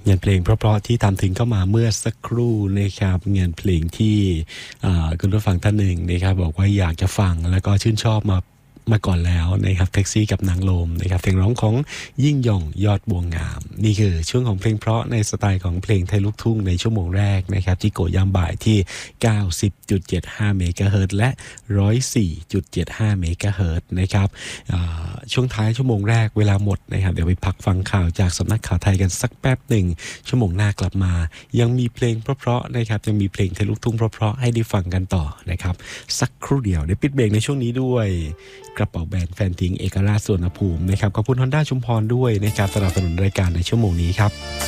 งานเพลงเพราะๆที่ตามถึงเข้ามาเมื่อสักครู่นะครับงานเพลงที่คุณผู้ฟังท่านหนึ่งนะครับบอกว่าอยากจะฟังแล้วก็ชื่นชอบมาก่อนแล้วนะครับแท็กซี่กับนางลมนะครับเพลงร้องของยิ่งยงยอดบัวงามนี่คือช่วงของเพลงเพราะในสไตล์ของเพลงไทยลูกทุ่งในชั่วโมงแรกนะครับที่โกยามบ่ายที่ 90.75 เมกะเฮิรตซ์และ 104.75 เมกะเฮิรตซ์นะครับช่วงท้ายชั่วโมงแรกเวลาหมดนะครับเดี๋ยวไปพักฟังข่าวจากสำนักข่าวไทยกันสักแป๊บหนึ่งชั่วโมงหน้ากลับมายังมีเพลงเพราะๆนะครับยังมีเพลงไทยลูกทุ่งเพราะๆให้ได้ฟังกันต่อนะครับสักครู่เดียวเดี๋ยวปิดเบรกในช่วงนี้ด้วยกระเป๋าแบรนด์แฟนทิ้งเอกราชสวนภูมินะครับขอบคุณ Honda ชุมพรด้วยนะครับสนับสนุนรายการในชั่วโมงนี้ครับ